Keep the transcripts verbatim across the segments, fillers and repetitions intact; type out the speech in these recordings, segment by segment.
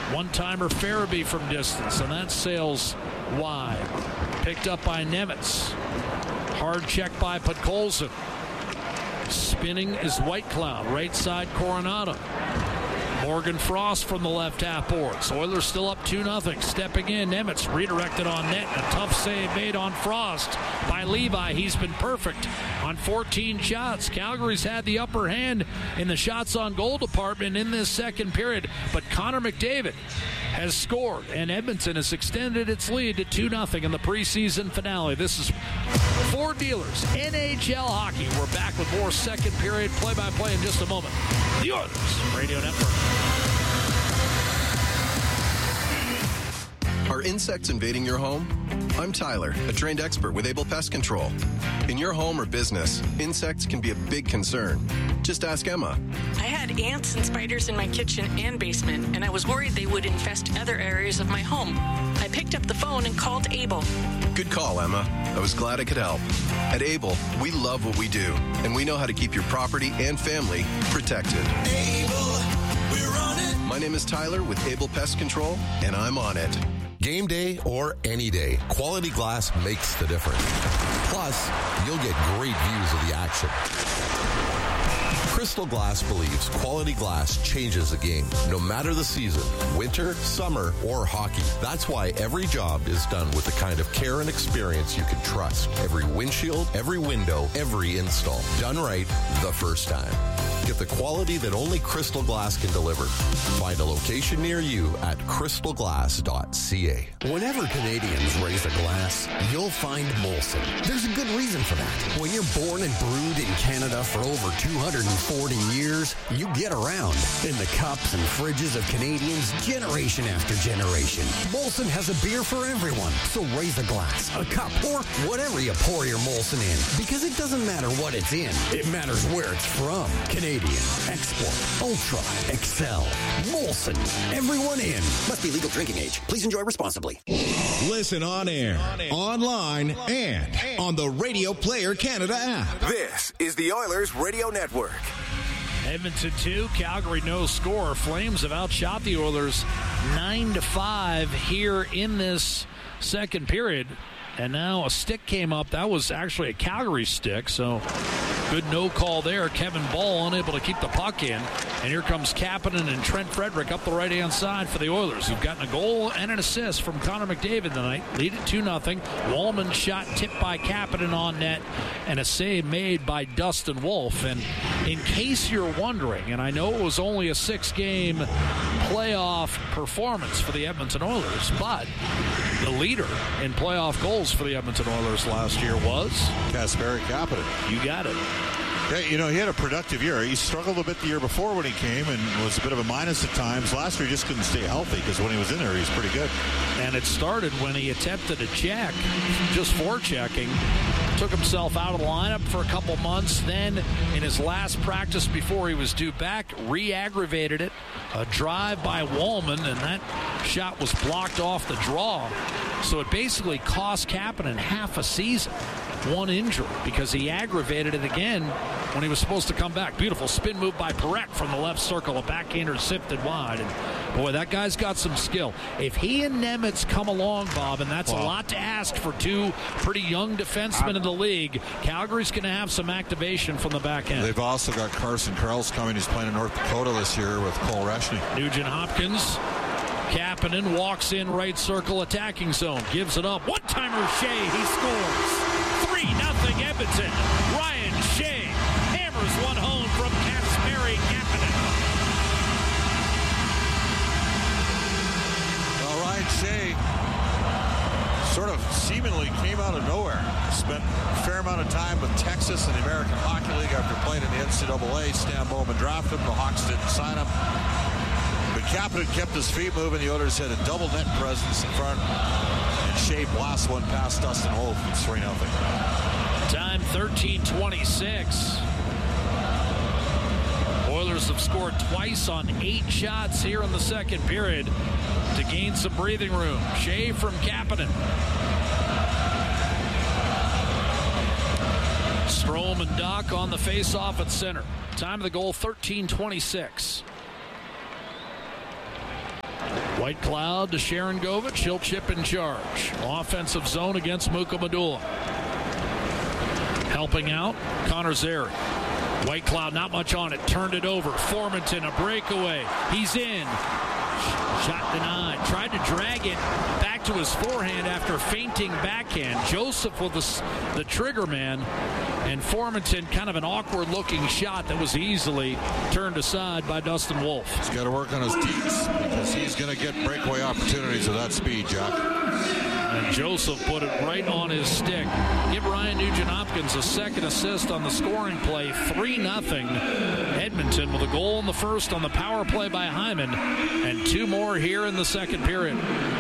One-timer Farabee from distance, and that sails wide. Picked up by Nemitz. Hard check by Podkolzin. Spinning is White Cloud. Right side Coronado. Morgan Frost from the left half boards. Oilers still up two nothing. Stepping in, Nemitz redirected on net. A tough save made on Frost by Levi. He's been perfect on fourteen shots. Calgary's had the upper hand in the shots on goal department in this second period. But Connor McDavid has scored, and Edmonton has extended its lead to two nothing in the preseason finale. This is Ford Dealers N H L Hockey. We're back with more second period play-by-play in just a moment. The Oilers Radio Network. Are insects invading your home? I'm Tyler, a trained expert with Able Pest Control. In your home or business, insects can be a big concern. Just ask Emma. I had ants and spiders in my kitchen and basement, and I was worried they would infest other areas of my home. I picked up the phone and called Able. Good call, Emma. I was glad I could help. At Able, we love what we do, and we know how to keep your property and family protected. Able, we're on it. My name is Tyler with Able Pest Control, and I'm on it. Game day or any day, Quality Glass makes the difference. Plus, you'll get great views of the action. Crystal Glass believes quality glass changes the game, no matter the season, winter, summer, or hockey. That's why every job is done with the kind of care and experience you can trust. Every windshield, every window, every install. Done right the first time. Get the quality that only Crystal Glass can deliver. Find a location near you at crystal glass dot c a. Whenever Canadians raise a glass, you'll find Molson. There's a good reason for that. When you're born and brewed in Canada for over two hundred forty years, you get around in the cups and fridges of Canadians generation after generation. Molson has a beer for everyone. So raise a glass, a cup, or whatever you pour your Molson in. Because it doesn't matter what it's in. It matters where it's from. Canadian, Export, Ultra, Excel, Molson. Everyone in. Must be legal drinking age. Please enjoy responsibly. Listen on air, online, and on the Radio Player Canada app. This is the Oilers Radio Network. Edmonton two, Calgary no score. Flames have outshot the Oilers nine to five here in this second period. And now a stick came up. That was actually a Calgary stick, so good no call there. Kevin Ball unable to keep the puck in. And here comes Kapanen and Trent Frederick up the right-hand side for the Oilers, who've gotten a goal and an assist from Connor McDavid tonight. Lead it two nothing. Wallman shot tipped by Kapanen on net, and a save made by Dustin Wolf. And in case you're wondering, and I know it was only a six-game playoff performance for the Edmonton Oilers, but the leader in playoff goals for the Edmonton Oilers last year was Kasperi Kapanen. You got it. Yeah, you know, he had a productive year. He struggled a bit the year before when he came and was a bit of a minus at times. Last year he just couldn't stay healthy because when he was in there, he was pretty good. And it started when he attempted a check, just forechecking, took himself out of the lineup for a couple months. Then in his last practice before he was due back, re-aggravated it. A drive by Wallman, and that shot was blocked off the draw. So it basically cost Kapanen half a season. One injury because he aggravated it again when he was supposed to come back. Beautiful spin move by Parekh from the left circle. A backhander sifted wide. And boy, that guy's got some skill. If he and Nemitz come along, Bob, and that's wow. a lot to ask for two pretty young defensemen in the league, Calgary's going to have some activation from the back end. They've also got Carson Karls coming. He's playing in North Dakota this year with Cole Reshny. Nugent Hopkins. Kapanen walks in right circle attacking zone. Gives it up. One-timer Shea. He scores. three nothing Edmonton. Ryan Shea hammers one home from Kasperi Kapanen. Well, Ryan Shea sort of seemingly came out of nowhere. Spent a fair amount of time with Texas in the American Hockey League after playing in the N C double A. Stan Bowman drafted him. The Hawks didn't sign him. But Kapanen kept his feet moving. The Oilers had a double net presence in front. And Shea blasts one past Dustin Wolf. It's three nothing. Time thirteen twenty-six. Oilers have scored twice on eight shots here in the second period to gain some breathing room. Shea from Kapanen. Strome and Doc on the face-off at center. Time of the goal, thirteen twenty-six. White Cloud to Sharon Govich. He'll chip in charge. Offensive zone against Muka Madula. Helping out, Connor Zary. White Cloud, not much on it. Turned it over. Formanton, a breakaway. He's in. Shot denied. Tried to drag it back to his forehand after feinting backhand. Joseph with the, the trigger man. And Formanton, kind of an awkward-looking shot that was easily turned aside by Dustin Wolf. He's got to work on his tees because he's going to get breakaway opportunities with that speed, Jack. And Joseph put it right on his stick. Give Ryan Nugent-Hopkins a second assist on the scoring play. three nothing Edmonton with a goal in the first on the power play by Hyman. And two more here in the second period.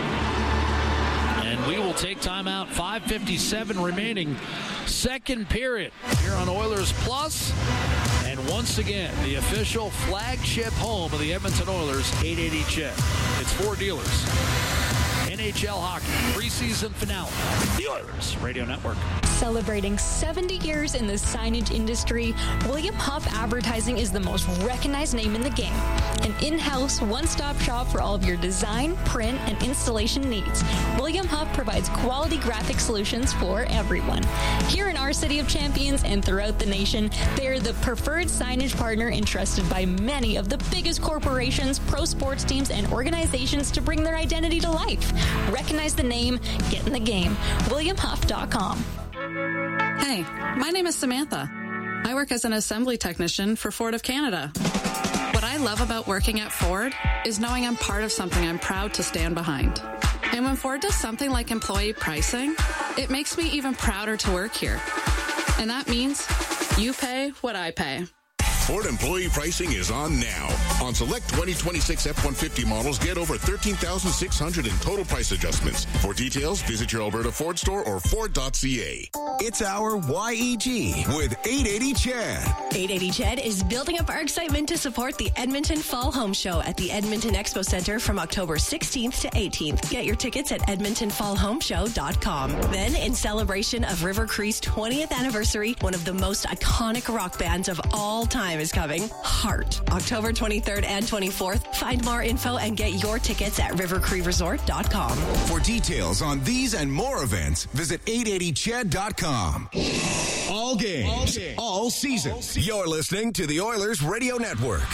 And we will take timeout. five fifty-seven remaining. Second period here on Oilers Plus. And once again, the official flagship home of the Edmonton Oilers, eight eighty C H E D. It's four dealers. N H L hockey preseason finale. The Oilers Radio Network. Celebrating seventy years in the signage industry, William Huff Advertising is the most recognized name in the game. An in-house, one-stop shop for all of your design, print, and installation needs. William Huff provides quality graphic solutions for everyone. Here in our City of Champions and throughout the nation, they are the preferred signage partner entrusted by many of the biggest corporations, pro sports teams, and organizations to bring their identity to life. Recognize the name, get in the game. william huff dot com. Hey, my name is Samantha. I work as an assembly technician for Ford of Canada. What I love about working at Ford is knowing I'm part of something I'm proud to stand behind. And when Ford does something like employee pricing, it makes me even prouder to work here. And that means you pay what I pay. Ford employee pricing is on now. On select twenty twenty-six F one fifty models, get over thirteen thousand six hundred dollars in total price adjustments. For details, visit your Alberta Ford store or Ford dot C A. It's our Y E G with eight eighty C H E D. eight eighty C H E D is building up our excitement to support the Edmonton Fall Home Show at the Edmonton Expo Center from October sixteenth to eighteenth. Get your tickets at edmonton fall home show dot com. Then, in celebration of River Cree's twentieth anniversary, one of the most iconic rock bands of all time is coming, Heart. October twenty-third and twenty-fourth. Find more info and get your tickets at river cree resort dot com. For details on these and more events, visit eight eighty C H E D dot com. All games, all, games, all season. You're listening to the Oilers Radio Network.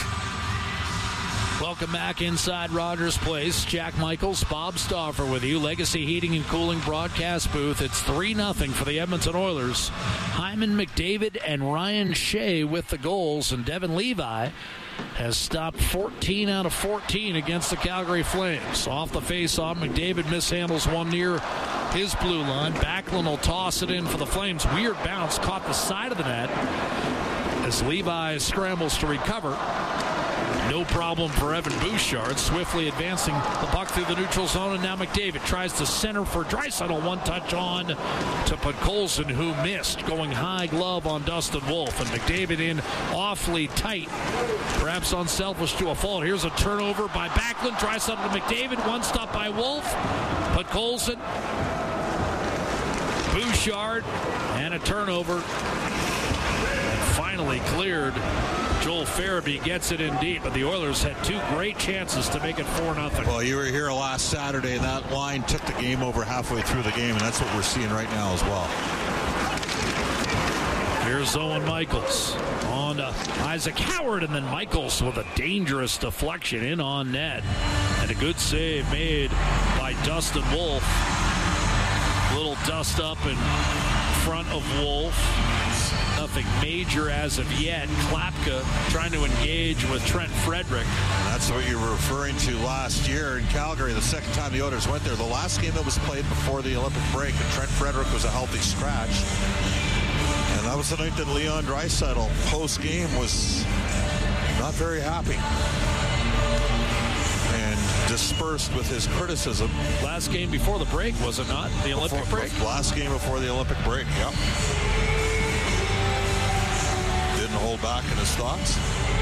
Welcome back inside Rogers Place. Jack Michaels, Bob Stauffer with you. Legacy Heating and Cooling broadcast booth. It's three nothing for the Edmonton Oilers. Hyman McDavid and Ryan Shea with the goals, and Devin Levi has stopped fourteen out of fourteen against the Calgary Flames. Off the face-off, McDavid mishandles one near his blue line. Backlund will toss it in for the Flames. Weird bounce, caught the side of the net as Levi scrambles to recover. No problem for Evan Bouchard, swiftly advancing the puck through the neutral zone, and now McDavid tries to center for Draisaitl. One touch on to Podkolzin, who missed, going high glove on Dustin Wolf, and McDavid in awfully tight, perhaps unselfish to a fault. Here's a turnover by Backlund. Draisaitl to McDavid, one stop by Wolf. Podkolzin, Bouchard, and a turnover. And finally cleared. Joel Farabee gets it in deep, but the Oilers had two great chances to make it four nothing. Well, you were here last Saturday, and that line took the game over halfway through the game, and that's what we're seeing right now as well. Here's Owen Michaels on to Isaac Howard, and then Michaels with a dangerous deflection in on net. And a good save made by Dustin Wolf. Little dust up in front of Wolf. Nothing major as of yet. Klapka trying to engage with Trent Frederick. And that's what you were referring to last year in Calgary, the second time the Oilers went there. The last game that was played before the Olympic break, and Trent Frederick was a healthy scratch. And that was the night that Leon Draisaitl, post-game, was not very happy and dispersed with his criticism. Last game before the break, was it not? The Olympic before, break? Last game before the Olympic break, yep. Didn't hold back in his thoughts.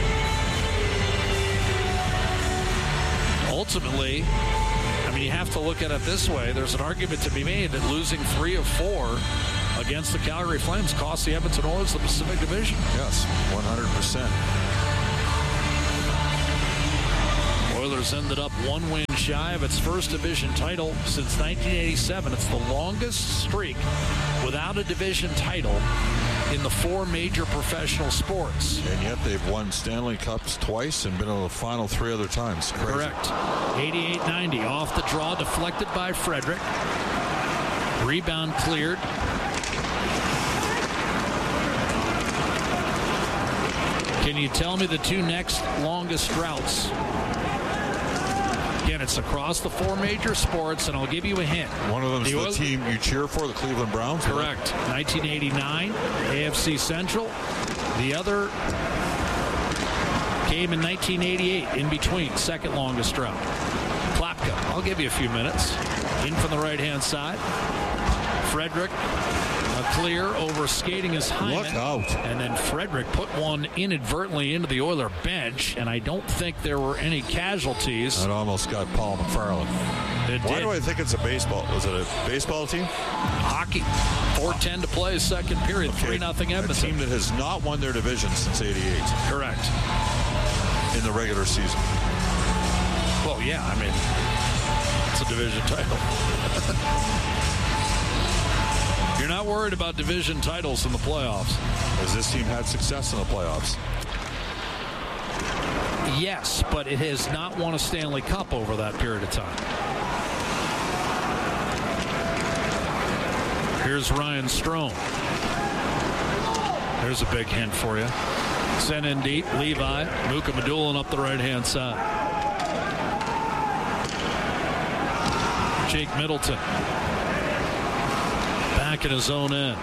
Ultimately, I mean, you have to look at it this way. There's an argument to be made that losing three of four against the Calgary Flames cost the Edmonton Oilers the Pacific Division. Yes, one hundred percent. Oilers ended up one win shy of its first division title since nineteen eighty-seven. It's the longest streak without a division title in the four major professional sports. And yet they've won Stanley Cups twice and been in the final three other times. Crazy. Correct. eighty-eight ninety off the draw, deflected by Frederick. Rebound cleared. Can you tell me the two next longest droughts? Again, it's across the four major sports, and I'll give you a hint. One of them is the, Oilers- the team you cheer for, the Cleveland Browns. Correct. nineteen eighty-nine, A F C Central. The other came in nineteen eighty-eight, in between, second longest drought. Klapka, I'll give you a few minutes. In from the right-hand side. Frederick, a clear over skating his Hyman. Look out. And then Frederick put one inadvertently into the Oiler bench, and I don't think there were any casualties. That almost got Paul McFarland. It Why did. do I think it's a baseball? Was it a baseball team? Hockey. four ten to play, second period. Okay. three nothing A Edmonton. team that has not won their division since eighty-eight. Correct. In the regular season. Well, yeah, I mean, it's a division title. You're not worried about division titles in the playoffs. Has this team had success in the playoffs? Yes, but it has not won a Stanley Cup over that period of time. Here's Ryan Strome. There's a big hint for you. Sent in deep. Levi. Mukamadulin up the right-hand side. Jake Middleton. Back in his own end.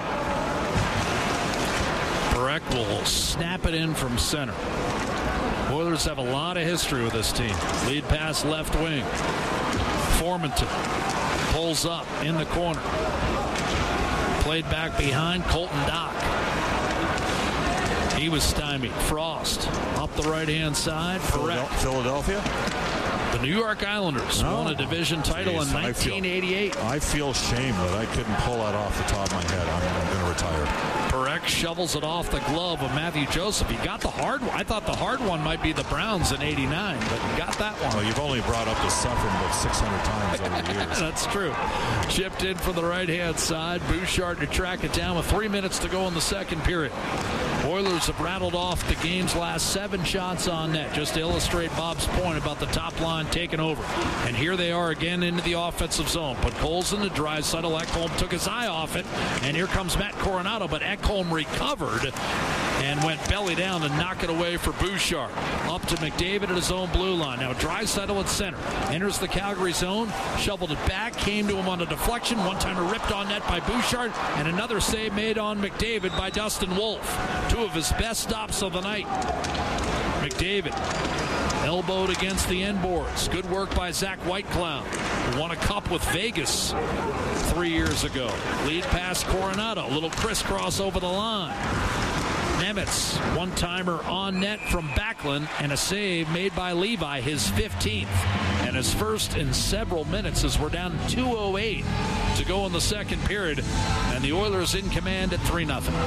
Barek will snap it in from center. Oilers have a lot of history with this team. Lead pass left wing. Formanton pulls up in the corner. Played back behind Colton Dock. He was stymied. Frost up the right-hand side. Barek. Philadelphia? The New York Islanders No. won a division title Jeez, in I feel- nineteen eighty-eight. I feel shame that I couldn't pull that off the top of my head. I'm, I'm going to retire. Barek shovels it off the glove of Matthew Joseph. He got the hard one. I thought the hard one might be the Browns in eighty-nine, but he got that one. Well, you've only brought up the suffering about six hundred times over the years. That's true. Chipped in from the right-hand side. Bouchard to track it down with three minutes to go in the second period. Oilers have rattled off the game's last seven shots on net, just to illustrate Bob's point about the top line taking over. And here they are again into the offensive zone. Put Colson to Draisaitl. Ekholm took his eye off it, and here comes Matt Coronado, but Ekholm recovered and went belly down to knock it away for Bouchard. Up to McDavid at his own blue line. Now Draisaitl at center. Enters the Calgary zone, shoveled it back, came to him on a deflection. One-timer ripped on net by Bouchard, and another save made on McDavid by Dustin Wolf. Two of his best stops of the night. McDavid elbowed against the end boards. Good work by Zach Whitecloud, who won a cup with Vegas three years ago. Lead pass Coronado. A little crisscross over the line. Nemitz, one-timer on net from Backlund, and a save made by Levi, his fifteenth. And his first in several minutes as we're down two oh eight to go in the second period. And the Oilers in command at three nothing.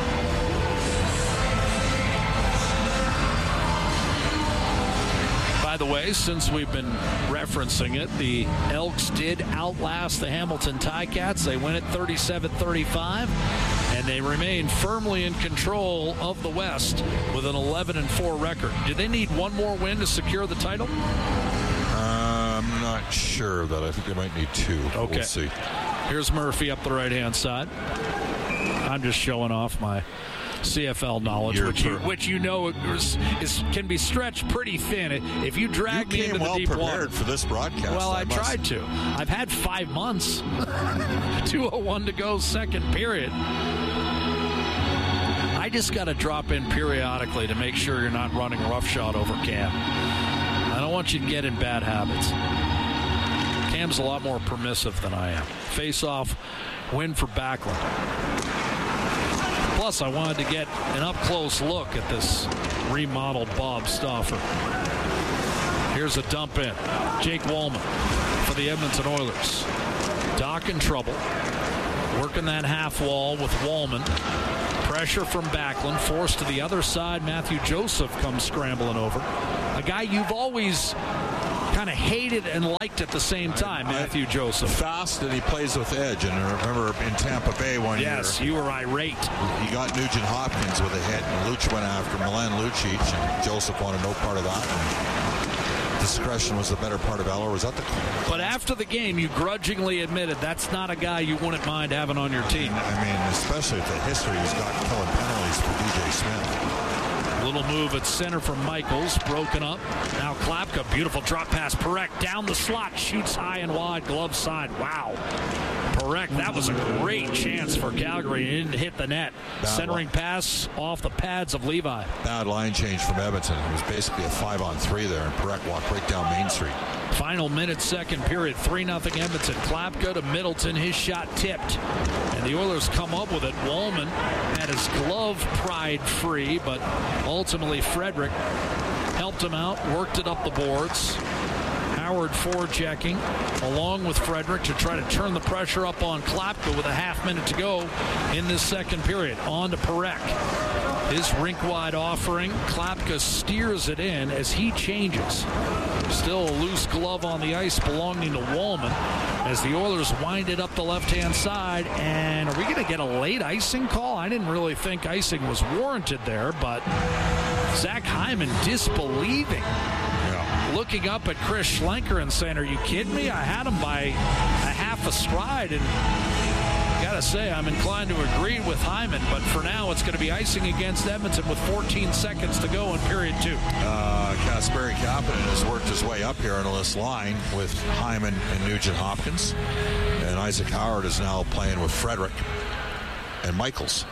By the way, since we've been referencing it, the Elks did outlast the Hamilton Ticats. They win it thirty-seven thirty-five, and they remain firmly in control of the West with an eleven and four record. Do they need one more win to secure the title? I'm not sure of that. I think they might need two. Okay. We'll see. Here's Murphy up the right-hand side. I'm just showing off my C F L knowledge, You're which you, per- which you know is, is can be stretched pretty thin. If you drag You me came into the well deep prepared water for this broadcast. Well, I, I must- tried to. I've had five months. two oh one to go, second period. I just got to drop in periodically to make sure you're not running roughshod over Cam. I don't want you to get in bad habits. Cam's a lot more permissive than I am. Face-off, win for Backlund. Plus, I wanted to get an up-close look at this remodeled Bob Stauffer. Here's a dump in. Jake Wallman for the Edmonton Oilers. Doc in trouble. Working that half wall with Wallman. Pressure from Backlund. Forced to the other side. Matthew Joseph comes scrambling over. A guy you've always kind of hated and liked at the same time, I, Matthew I, Joseph. Fast, and he plays with edge. And I remember in Tampa Bay one yes, year. Yes, you were irate. He got Nugent Hopkins with a hit, and Luch went after Milan Lucic, and Joseph wanted no part of that. And discretion was the better part of Eller. Was that the call? But after the game, you grudgingly admitted that's not a guy you wouldn't mind having on your team. I mean, especially with the history he's got killing penalties for D J Smith. Little move at center from Michaels, broken up. Now Klapka, beautiful drop pass. Parekh down the slot, shoots high and wide, glove side. Wow. Parekh, that was a great chance for Calgary. He didn't hit the net. Bad Centering line. Pass off the pads of Levi. Bad line change from Edmonton. It was basically a five on three there, and Parekh walked right down Main Street. Final minute, second period, three nothing Edmonton. Klapka to Middleton, his shot tipped. And the Oilers come up with it. Wallman had his glove pried free, but ultimately Frederick helped him out, worked it up the boards. Howard forechecking along with Frederick to try to turn the pressure up on Klapka with a half minute to go in this second period. On to Parekh. His rink-wide offering. Klapka steers it in as he changes. Still a loose glove on the ice belonging to Wallman as the Oilers wind it up the left-hand side. And are we going to get a late icing call? I didn't really think icing was warranted there, but Zach Hyman disbelieving. Looking up at Chris Schlenker and saying, are you kidding me? I had him by a half a stride, and gotta say, I'm inclined to agree with Hyman, but for now it's going to be icing against Edmonton with fourteen seconds to go in period two. Uh, Kasperi Kapanen has worked his way up here on this line with Hyman and Nugent Hopkins, and Isaac Howard is now playing with Frederick and Michaels.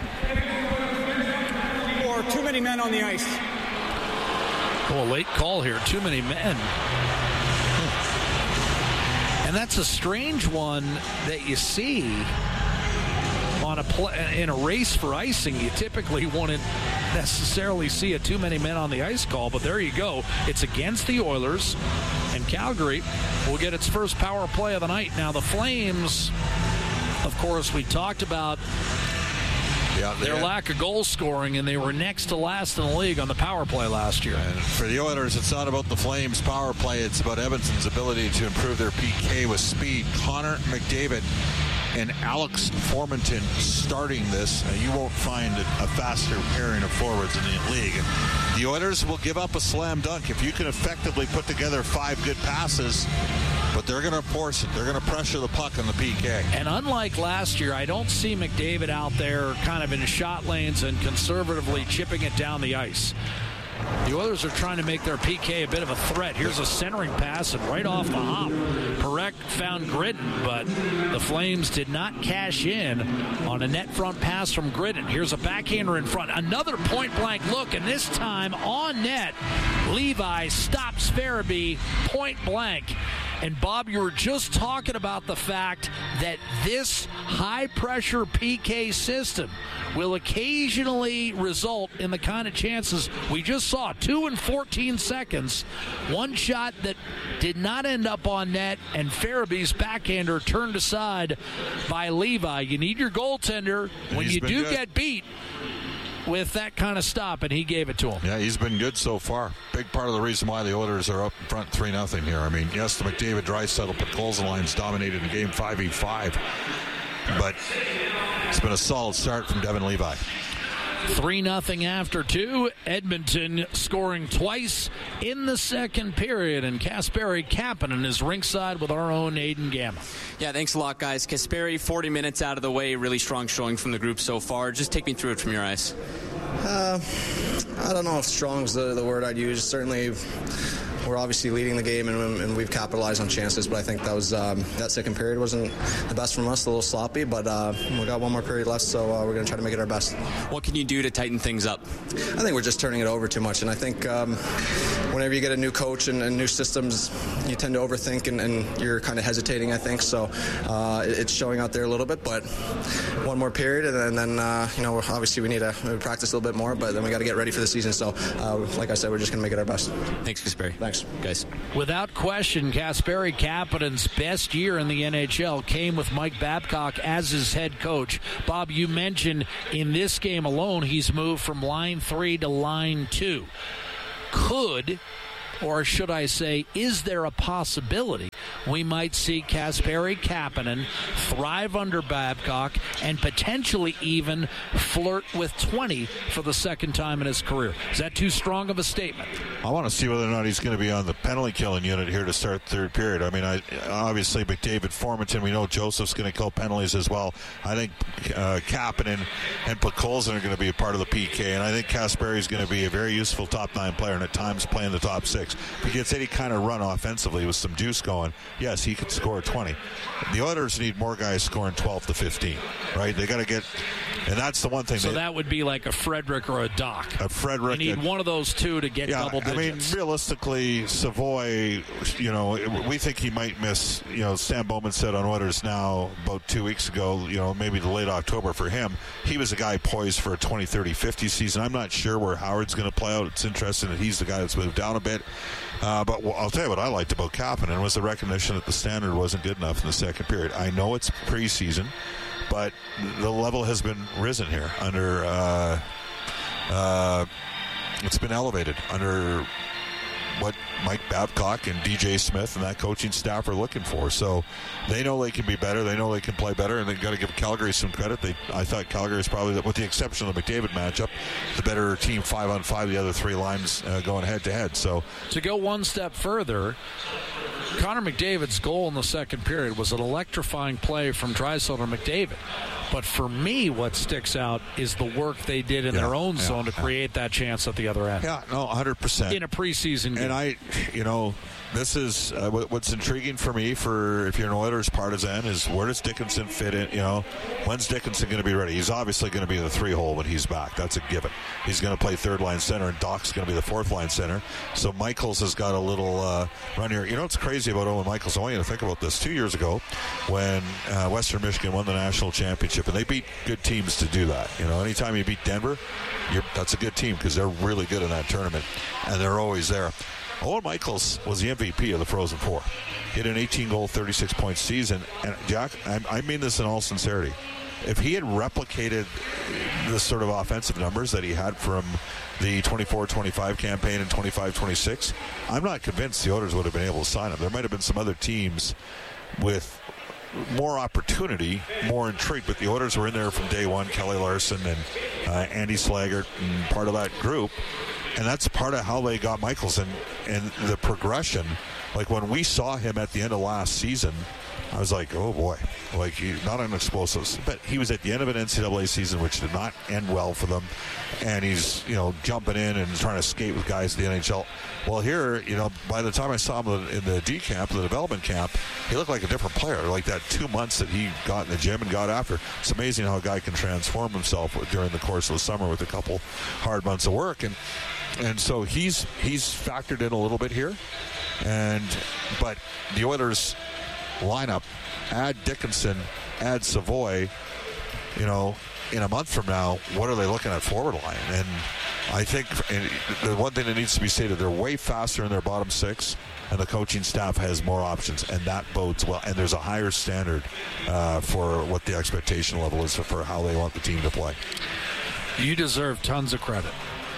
Or too many men on the ice. Oh, a late call here. Too many men. And that's a strange one that you see on a play, in a race for icing. You typically wouldn't necessarily see a too many men on the ice call, but there you go. It's against the Oilers, and Calgary will get its first power play of the night. Now, the Flames, of course, we talked about Yeah, their had, lack of goal scoring, and they were next to last in the league on the power play last year. And for the Oilers, it's not about the Flames' power play. It's about Edmonton's ability to improve their P K with speed. Connor McDavid and Alex Formenton starting this. Uh, you won't find a, a faster pairing of forwards in the league. And the Oilers will give up a slam dunk if you can effectively put together five good passes. But they're going to force it. They're going to pressure the puck on the P K. And unlike last year, I don't see McDavid out there kind of in shot lanes and conservatively chipping it down the ice. The Oilers are trying to make their P K a bit of a threat. Here's a centering pass, and right off the hop, Parekh found Gritton, but the Flames did not cash in on a net front pass from Gritton. Here's a backhander in front. Another point-blank look, and this time on net, Levi stops Farabee point-blank. And, Bob, you were just talking about the fact that this high-pressure P K system will occasionally result in the kind of chances we just saw. Two and fourteen seconds. One shot that did not end up on net, and Farabee's backhander turned aside by Levi. You need your goaltender when you do good. get beat with that kind of stop, and he gave it to him. Yeah, he's been good so far. Big part of the reason why the Oilers are up front three nothing here. I mean, yes, the McDavid, Draisaitl, Podkolzin lines dominated in game five v five, but it's been a solid start from Devin Levi. three nothing after two. Edmonton scoring twice in the second period, and Kasperi Kapanen is ringside with our own Aiden Gamma. Yeah, thanks a lot, guys. Kasperi, forty minutes out of the way, really strong showing from the group so far. Just take me through it from your eyes. Uh, I don't know if strong is the, the word I'd use. Certainly, we're obviously leading the game, and, and we've capitalized on chances, but I think that was um, that second period wasn't the best from us, a little sloppy, but uh, we got one more period left, so uh, we're going to try to make it our best. What can you do to tighten things up? I think we're just turning it over too much, and I think um, whenever you get a new coach and, and new systems, you tend to overthink, and, and you're kind of hesitating, I think, so uh, it's showing out there a little bit, but one more period, and then, then uh, you know, obviously we need to practice a little bit more, but then we got to get ready for the season, so uh, like I said, we're just going to make it our best. Thanks, Kasperi. Thanks. Guys. Without question, Kasperi Kapanen's best year in the N H L came with Mike Babcock as his head coach. Bob, you mentioned in this game alone, he's moved from line three to line two. Could Or should I say, is there a possibility we might see Kasperi Kapanen thrive under Babcock and potentially even flirt with twenty for the second time in his career? Is that too strong of a statement? I want to see whether or not he's going to be on the penalty killing unit here to start third period. I mean, I, obviously McDavid, Formanton, we know Joseph's going to kill penalties as well. I think uh, Kapanen and Podkolzin are going to be a part of the P K, and I think Kasperi is going to be a very useful top nine player and at times play in the top six. If he gets any kind of run offensively with some juice going, yes, he could score twenty. The Oilers need more guys scoring twelve to fifteen, right? They got to get, and that's the one thing. So they, that would be like a Frederick or a Doc. A Frederick. You need a, one of those two to get yeah, double digits. I mean, realistically, Savoy, you know, we think he might miss, you know, Stan Bowman said on Oilers Now about two weeks ago, you know, maybe the late October for him. He was a guy poised for a twenty, thirty, fifty season. I'm not sure where Howard's going to play out. It's interesting that he's the guy that's moved down a bit. Uh, but I'll tell you what I liked about Kapanen was the recognition that the standard wasn't good enough in the second period. I know it's preseason, but the level has been risen here under uh, uh, it's been elevated under what Mike Babcock and D J Smith and that coaching staff are looking for. So they know they can be better. They know they can play better, and they've got to give Calgary some credit. They, I thought Calgary is probably, with the exception of the McDavid matchup, the better team five on five, the other three lines uh, going head-to-head. So to go one step further, Connor McDavid's goal in the second period was an electrifying play from Draisaitl and McDavid. But for me, what sticks out is the work they did in yeah, their own yeah, zone to yeah. create that chance at the other end. Yeah, no, one hundred percent. In a preseason game. And I, you know, this is uh, what's intriguing for me, for if you're an Oilers partisan, is where does Dickinson fit in? You know, when's Dickinson going to be ready? He's obviously going to be the three hole when he's back. That's a given. He's going to play third line center, and Doc's going to be the fourth line center. So Michaels has got a little uh, run here. You know what's crazy about Owen Michaels? I want you to think about this. Two years ago, when uh, Western Michigan won the national championship, and they beat good teams to do that. You know, anytime you beat Denver, you're, that's a good team because they're really good in that tournament, and they're always there. Owen Michaels was the M V P of the Frozen Four. He had an eighteen-goal, thirty-six point season. And, Jack, I, I mean this in all sincerity. If he had replicated the sort of offensive numbers that he had from the twenty-four twenty-five campaign and twenty-five twenty-six, I'm not convinced the Oilers would have been able to sign him. There might have been some other teams with more opportunity, more intrigue, but the Oilers were in there from day one. Kelly Larson and uh, Andy Slaggert and part of that group. And that's part of how they got Michaels, and, and the progression. Like when we saw him at the end of last season, I was like, oh boy, like he, not on explosives, but he was at the end of an N C double A season, which did not end well for them. And he's, you know, jumping in and trying to skate with guys in the N H L. Well, here, you know, by the time I saw him in the D camp, the development camp, he looked like a different player. Like that two months that he got in the gym and got after. It's amazing how a guy can transform himself during the course of the summer with a couple hard months of work. And and so he's he's factored in a little bit here. And but the Oilers lineup, add Dickinson, add Savoy, you know, in a month from now, what are they looking at forward line? And I think and the one thing that needs to be stated, they're way faster in their bottom six, and the coaching staff has more options, and that bodes well. And there's a higher standard uh, for what the expectation level is for how they want the team to play. You deserve tons of credit.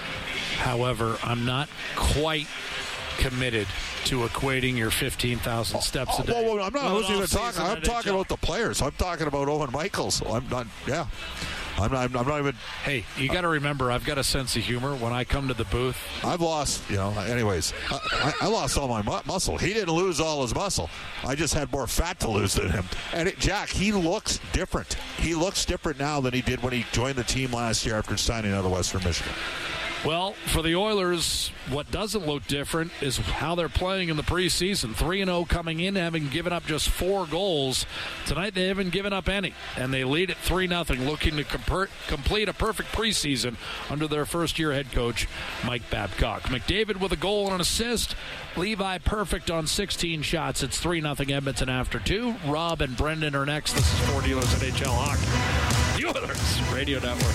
However, I'm not quite committed to equating your fifteen thousand steps oh, a day. Well, well, I'm not. I wasn't even talking. I'm talking about the players. I'm talking about Owen Michaels. I'm not. Yeah. I'm not. I'm not even. Hey, you got to remember, I've got a sense of humor when I come to the booth. I've lost. You know. Anyways, I, I, I lost all my mu- muscle. He didn't lose all his muscle. I just had more fat to lose than him. And it, Jack, he looks different. He looks different now than he did when he joined the team last year after signing out of Western Michigan. Well, for the Oilers, what doesn't look different is how they're playing in the preseason. three and oh coming in, having given up just four goals. Tonight they haven't given up any, and they lead at three nothing, looking to comper- complete a perfect preseason under their first-year head coach, Mike Babcock. McDavid with a goal and an assist. Levi perfect on sixteen shots. It's three nothing Edmonton after two. Rob and Brendan are next. This is Four Dealers N H L Hockey. The Oilers Radio Network.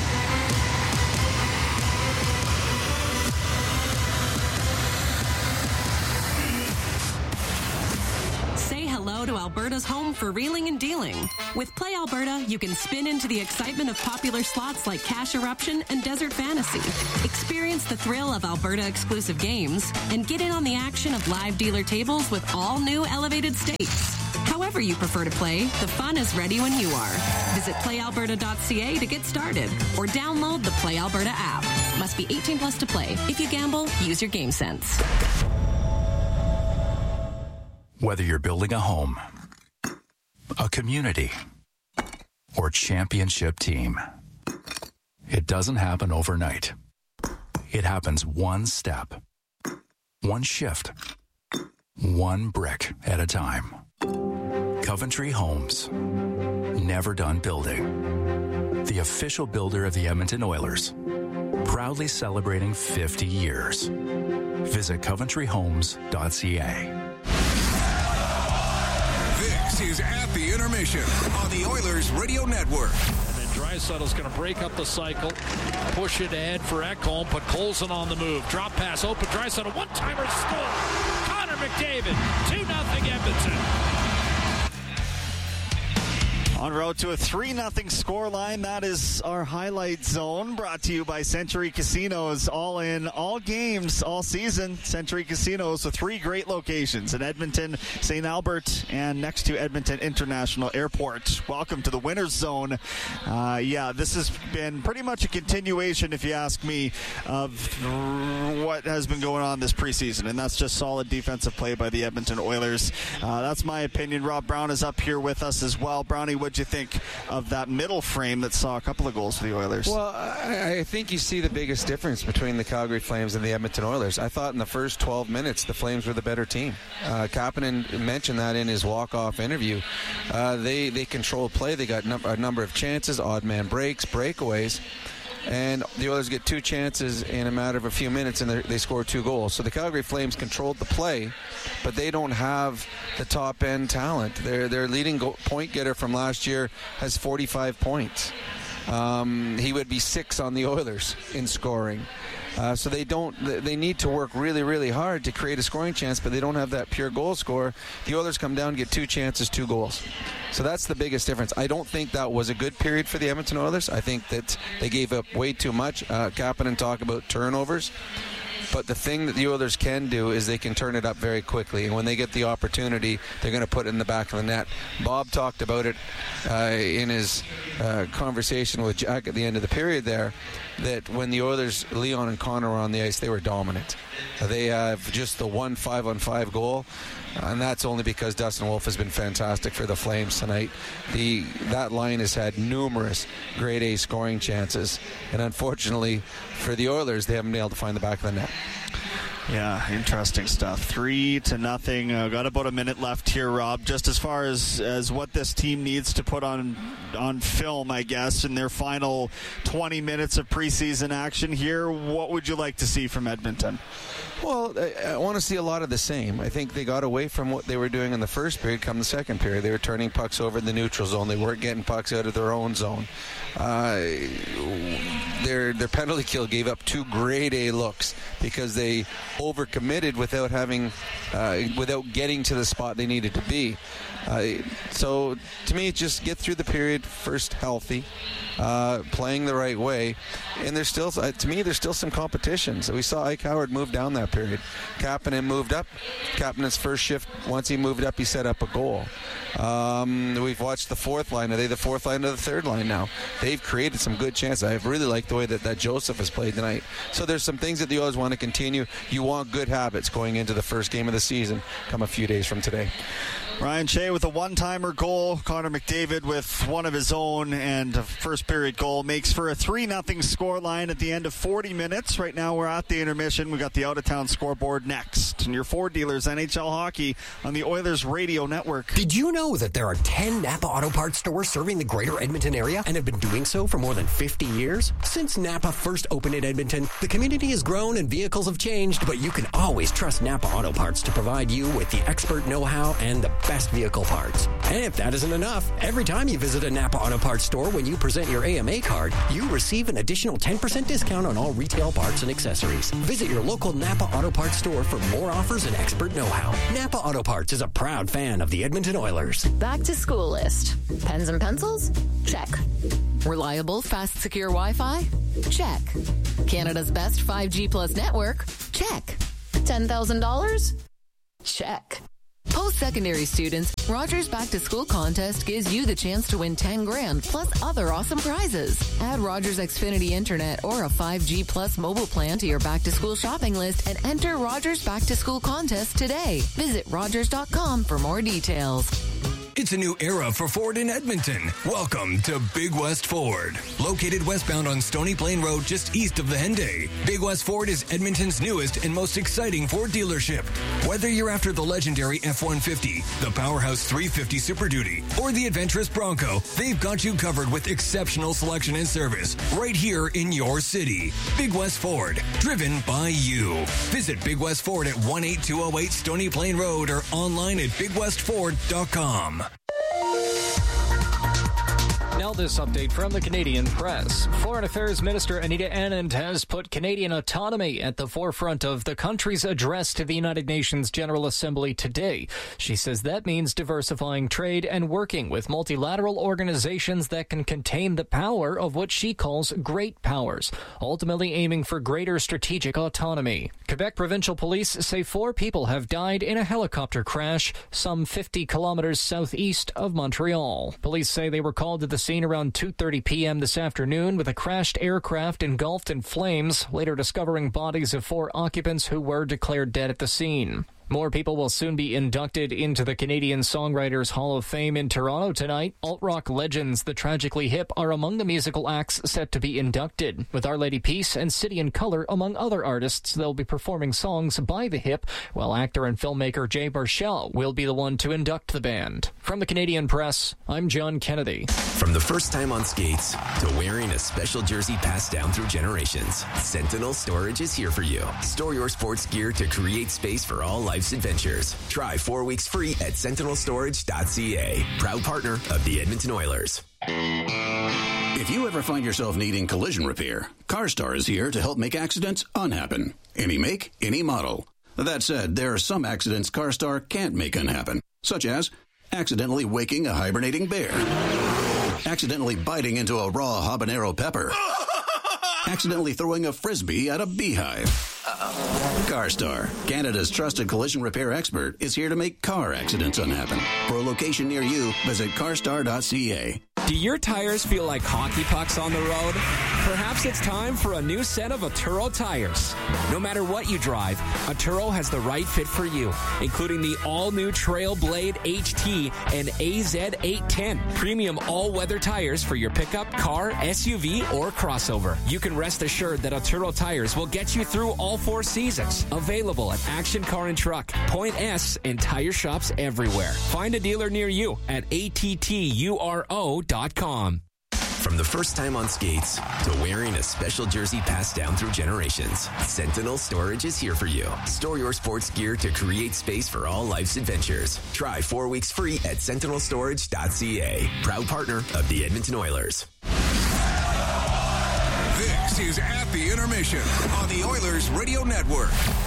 hello to Alberta's home for reeling and dealing. With Play Alberta, you can spin into the excitement of popular slots like Cash Eruption and Desert Fantasy. Experience the thrill of Alberta-exclusive games and get in on the action of live dealer tables with all new elevated stakes. However you prefer to play, the fun is ready when you are. Visit play alberta dot c a to get started or download the Play Alberta app. Must be eighteen plus to play. If you gamble, use your game sense. Whether you're building a home, a community, or championship team, it doesn't happen overnight. It happens one step, one shift, one brick at a time. Coventry Homes. Never done building. The official builder of the Edmonton Oilers. Proudly celebrating fifty years. Visit coventry homes dot c a. This is At the Intermission on the Oilers Radio Network. And then Draisaitl's going to break up the cycle, push it ahead for Ekholm, put Colson on the move. Drop pass, open Draisaitl, one-timer score. Connor McDavid, two nothing Edmonton. En route to a three nothing scoreline. That is our highlight zone, brought to you by Century Casinos. All in, all games, all season. Century Casinos with three great locations in Edmonton, Saint Albert, and next to Edmonton International Airport. Welcome to the winner's zone. Uh, yeah, this has been pretty much a continuation, if you ask me, of what has been going on this preseason, and that's just solid defensive play by the Edmonton Oilers. Uh, that's my opinion. Rob Brown is up here with us as well. Brownie, what do you think of that middle frame that saw a couple of goals for the Oilers? Well, I, I think you see the biggest difference between the Calgary Flames and the Edmonton Oilers. I thought in the first twelve minutes the Flames were the better team. Uh, Kapanen mentioned that in his walk-off interview. Uh, they, they controlled play. They got num- a number of chances, odd man breaks, breakaways. And the Oilers get two chances in a matter of a few minutes, and they score two goals. So the Calgary Flames controlled the play, but they don't have the top-end talent. Their their leading goal, point getter from last year has forty-five points. Um, he would be six on the Oilers in scoring. Uh, so they don't. They need to work really, really hard to create a scoring chance, but they don't have that pure goal scorer. The Oilers come down, get two chances, two goals. So that's the biggest difference. I don't think that was a good period for the Edmonton Oilers. I think that they gave up way too much. Uh, Kapanen talked about turnovers. But the thing that the Oilers can do is they can turn it up very quickly. And when they get the opportunity, they're going to put it in the back of the net. Bob talked about it uh, in his uh, conversation with Jack at the end of the period there, that when the Oilers, Leon and Connor were on the ice, they were dominant. Uh, they have just the one five-on-five goal. And that's only because Dustin Wolf has been fantastic for the Flames tonight. The that line has had numerous grade A scoring chances, and unfortunately for the Oilers, they haven't been able to find the back of the net. Yeah, interesting stuff. Three to nothing. Uh, got about a minute left here, Rob. Just as far as, as what this team needs to put on on film, I guess, in their final twenty minutes of preseason action here, what would you like to see from Edmonton? Well, I, I want to see a lot of the same. I think they got away from what they were doing in the first period come the second period. They were turning pucks over in the neutral zone. They weren't getting pucks out of their own zone. Uh, their their penalty kill gave up two grade A looks because they overcommitted without having, uh, without getting to the spot they needed to be. Uh, so to me, just get through the period first healthy, uh, playing the right way, and there's still, uh, to me, there's still some competition. So we saw Ike Howard move down that period. Kapanen moved up. Kapanen's first shift, once he moved up, he set up a goal. Um, we've watched the fourth line. Are they the fourth line or the third line now? They've created some good chances. I've really liked the way that, that Joseph has played tonight. So there's some things that the Oilers want to continue. You want good habits going into the first game of the season come a few days from today. Ryan Shea with a one-timer goal. Connor McDavid with one of his own, and a first period goal makes for a three nothing scoreline at the end of forty minutes. Right now we're at the intermission. We got the out-of-town scoreboard next. And your Ford dealers, N H L Hockey on the Oilers Radio Network. Did you know that there are ten Napa Auto Parts stores serving the greater Edmonton area and have been doing so for more than fifty years? Since Napa first opened in Edmonton, the community has grown and vehicles have changed, but you can always trust Napa Auto Parts to provide you with the expert know-how and the best vehicle parts. And if that isn't enough, every time you visit a Napa Auto Parts store when you present your A M A card, you receive an additional ten percent discount on all retail parts and accessories. Visit your local Napa Auto Parts store for more offers and expert know-how. Napa Auto Parts is a proud fan of the Edmonton Oilers. Back to school list. Pens and pencils? Check. Reliable, fast, secure Wi-Fi? Check. Canada's best five G plus network? Check. ten thousand dollars? Check. Post-secondary students, Rogers Back to School contest gives you the chance to win ten grand plus other awesome prizes. Add Rogers Xfinity Internet or a five G plus mobile plan to your Back to School shopping list and enter Rogers Back to School contest today. Visit rogers dot com for more details. It's a new era for Ford in Edmonton. Welcome to Big West Ford. Located westbound on Stony Plain Road just east of the Henday, Big West Ford is Edmonton's newest and most exciting Ford dealership. Whether you're after the legendary F one fifty, the Powerhouse three fifty Super Duty, or the adventurous Bronco, they've got you covered with exceptional selection and service right here in your city. Big West Ford, driven by you. Visit Big West Ford at one eight two oh eight Stony Plain Road or online at big west ford dot com. Now this update from the Canadian Press. Foreign Affairs Minister Anita Anand has put Canadian autonomy at the forefront of the country's address to the United Nations General Assembly today. She says that means diversifying trade and working with multilateral organizations that can contain the power of what she calls great powers, ultimately aiming for greater strategic autonomy. Quebec Provincial Police say four people have died in a helicopter crash some fifty kilometers southeast of Montreal. Police say they were called to the scene around two thirty p.m. this afternoon with a crashed aircraft engulfed in flames, later discovering bodies of four occupants who were declared dead at the scene. More people will soon be inducted into the Canadian Songwriters Hall of Fame in Toronto tonight. Alt-rock legends The Tragically Hip are among the musical acts set to be inducted, with Our Lady Peace and City and Colour among other artists. They'll be performing songs by the Hip, while actor and filmmaker Jay Baruchel will be the one to induct the band. From the Canadian Press, I'm John Kennedy. From the first time on skates to wearing a special jersey passed down through generations, Sentinel Storage is here for you. Store your sports gear to create space for all life's adventures. Try four weeks free at sentinel storage dot c a. Proud partner of the Edmonton Oilers. If you ever find yourself needing collision repair, CarStar is here to help make accidents unhappen. Any make, any model. That said, there are some accidents CarStar can't make unhappen, such as accidentally waking a hibernating bear, accidentally biting into a raw habanero pepper, accidentally throwing a frisbee at a beehive. Uh-oh. CarStar, Canada's trusted collision repair expert, is here to make car accidents unhappen. For a location near you, visit car star dot c a. Do your tires feel like hockey pucks on the road? Perhaps it's time for a new set of Atturo tires. No matter what you drive, Atturo has the right fit for you, including the all-new Trailblade H T and A Z eight ten. Premium all-weather tires for your pickup, car, S U V, or crossover. You can rest assured that Atturo tires will get you through all four seasons. Available at Action Car and Truck, Point S, and tire shops everywhere. Find a dealer near you at A T T U R O dot com. From the first time on skates to wearing a special jersey passed down through generations, Sentinel Storage is here for you. Store your sports gear to create space for all life's adventures. Try four weeks free at sentinel storage dot c a. Proud partner of the Edmonton Oilers. This is At the Intermission on the Oilers Radio Network.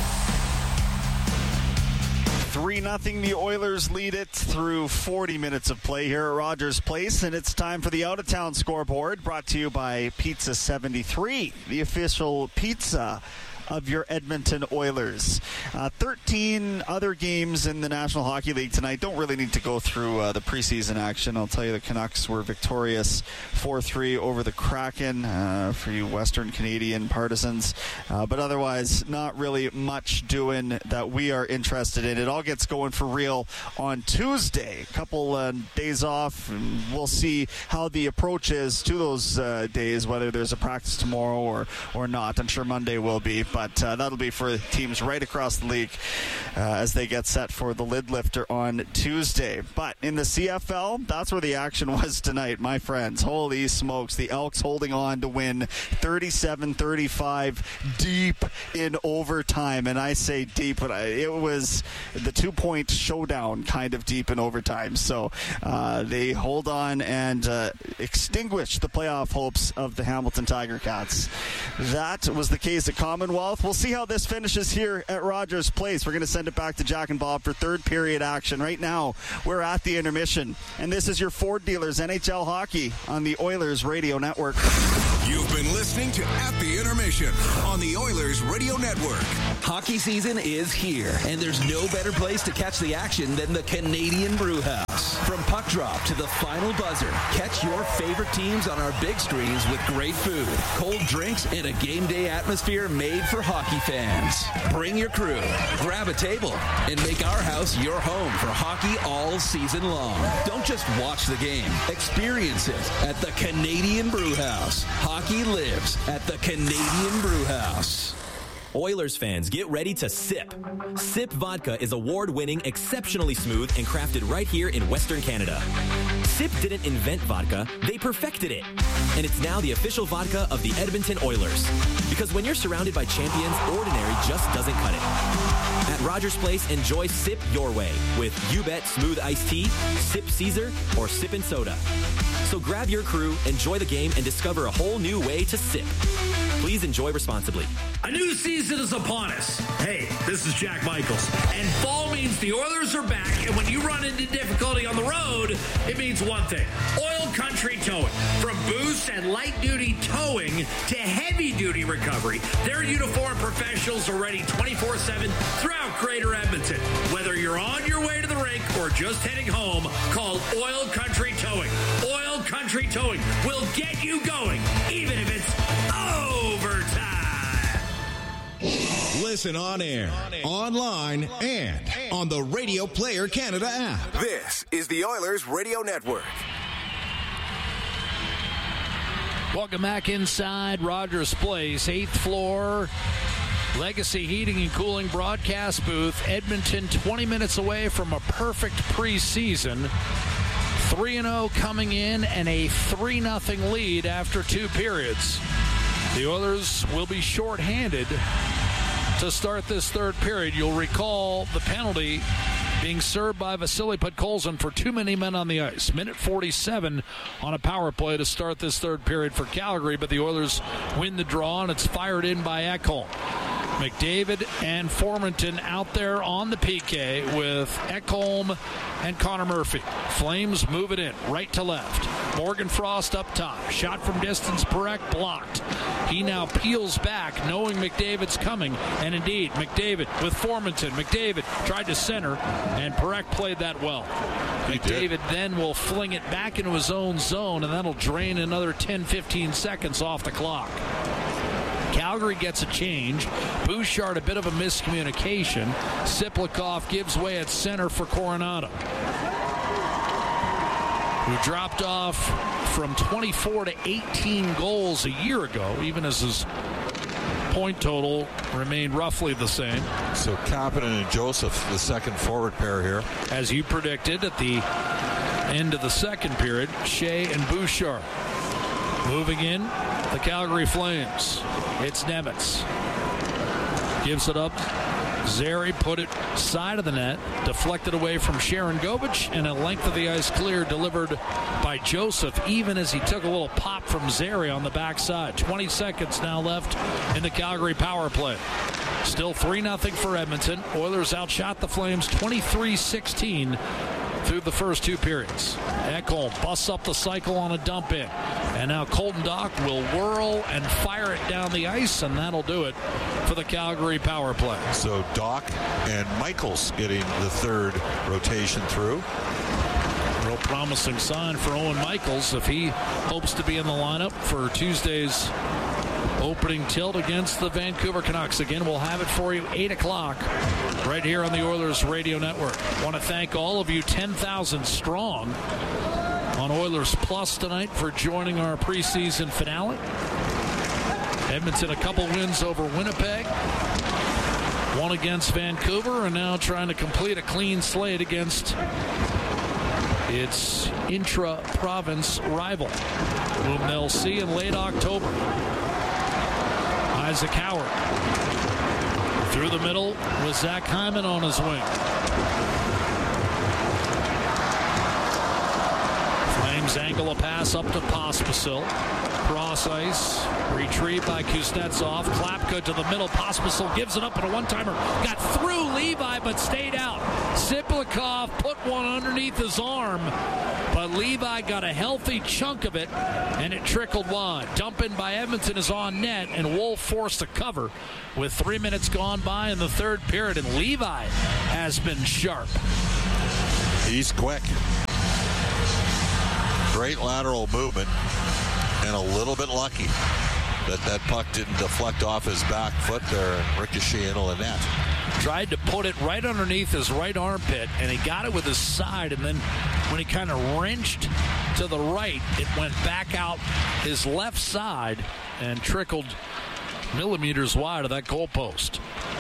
three nothing, the Oilers lead it through forty minutes of play here at Rogers Place, and it's time for the out-of-town scoreboard, brought to you by Pizza seventy-three, the official pizza of your Edmonton Oilers. Uh, thirteen other games in the National Hockey League tonight. Don't really need to go through uh, the preseason action. I'll tell you the Canucks were victorious four three over the Kraken uh, for you Western Canadian partisans. Uh, but otherwise, not really much doing that we are interested in. It all gets going for real on Tuesday. A couple uh, days off, and we'll see how the approach is to those uh, days, whether there's a practice tomorrow or, or not. I'm sure Monday will be. but uh, that'll be for teams right across the league uh, as they get set for the lid lifter on Tuesday. But in the C F L, that's where the action was tonight, my friends. Holy smokes, the Elks holding on to win thirty-seven thirty-five deep in overtime. And I say deep, but I, it was the two-point showdown kind of deep in overtime. So uh, they hold on and uh, extinguish the playoff hopes of the Hamilton Tiger Cats. That was the case at Commonwealth. We'll see how this finishes here at Rogers Place. We're going to send it back to Jack and Bob for third period action. Right now, we're at the intermission, and this is your Ford Dealers N H L Hockey on the Oilers Radio Network. You've been listening to At the Intermission on the Oilers Radio Network. Hockey season is here, and there's no better place to catch the action than the Canadian Brewhouse. From puck drop to the final buzzer, catch your favorite teams on our big screens with great food, cold drinks, and a game day atmosphere made for hockey fans. Bring your crew, grab a table, and make our house your home for hockey all season long. Don't just watch the game. Experience it at the Canadian Brewhouse. Hockey lives at the Canadian Brewhouse. Oilers fans, get ready to sip. Sip Vodka is award-winning, exceptionally smooth, and crafted right here in Western Canada. Sip didn't invent vodka, they perfected it. And it's now the official vodka of the Edmonton Oilers. Because when you're surrounded by champions, ordinary just doesn't cut it. At Rogers Place, enjoy Sip your way with You Bet Smooth Iced Tea, Sip Caesar, or Sippin' Soda. So grab your crew, enjoy the game, and discover a whole new way to sip. Please enjoy responsibly. A new season is upon us. Hey, this is Jack Michaels. And fall means the Oilers are back, and when you run into difficulty on the road, it means one thing. Oil Country Towing. From boost and light-duty towing to heavy-duty recovery, their uniformed professionals are ready twenty-four seven throughout Greater Edmonton. Whether you're on your way to the rink or just heading home, call Oil Country Towing. Oil Country Towing will get you going, even if it's overtime. Listen on air, online, and on the Radio Player Canada app. This is the Oilers Radio Network. Welcome back inside Rogers Place, eighth floor, Legacy Heating and Cooling broadcast booth. Edmonton twenty minutes away from a perfect preseason. three and oh coming in and a three nothing lead after two periods. The Oilers will be shorthanded to start this third period. You'll recall the penalty being served by Vasily Podkolzin for too many men on the ice. Minute forty-seven on a power play to start this third period for Calgary, but the Oilers win the draw, and it's fired in by Ekholm. McDavid and Formenton out there on the P K with Ekholm and Connor Murphy. Flames move it in right to left. Morgan Frost up top. Shot from distance, Perek blocked. He now peels back knowing McDavid's coming. And indeed, McDavid with Formenton. McDavid tried to center, and Perek played that well. He McDavid did. then will fling it back into his own zone, and that'll drain another ten fifteen seconds off the clock. Calgary gets a change. Bouchard, a bit of a miscommunication. Siplikov gives way at center for Coronado, who dropped off from twenty-four to eighteen goals a year ago, even as his point total remained roughly the same. So Kapanen and Joseph, the second forward pair here. As you predicted at the end of the second period, Shea and Bouchard. Moving in, the Calgary Flames. It's Nemitz. Gives it up. Zary put it side of the net, deflected away from Sharon Govich, and a length of the ice clear delivered by Joseph, even as he took a little pop from Zary on the backside. twenty seconds now left in the Calgary power play. Still three nothing for Edmonton. Oilers outshot the Flames twenty-three sixteen through the first two periods. Ekholm busts up the cycle on a dump in. And now Colton Dach will whirl and fire it down the ice, and that'll do it for the Calgary power play. So Dach and Michaels getting the third rotation through. Real promising sign for Owen Michaels if he hopes to be in the lineup for Tuesday's opening tilt against the Vancouver Canucks. Again, we'll have it for you eight o'clock right here on the Oilers Radio Network. Want to thank all of you ten thousand strong on Oilers Plus tonight for joining our preseason finale. Edmonton a couple wins over Winnipeg, one against Vancouver, and now trying to complete a clean slate against its intra-province rival, whom they'll see in late October. Isaac Howard through the middle with Zach Hyman on his wing. Flames angle a pass up to Pospisil. Cross ice, retrieved by Kuznetsov. Klapka to the middle. Pospisil gives it up, and a one-timer got through Levi but stayed out. Siplikov put one underneath his arm, but Levi got a healthy chunk of it, and it trickled wide. Dump in by Edmonton is on net, and Wolf forced a cover with three minutes gone by in the third period, and Levi has been sharp. He's quick. Great lateral movement, and a little bit lucky that that puck didn't deflect off his back foot there and ricochet into the net. Tried to put it right underneath his right armpit, and he got it with his side, and then when he kind of wrenched to the right, it went back out his left side and trickled millimeters wide of that goalpost.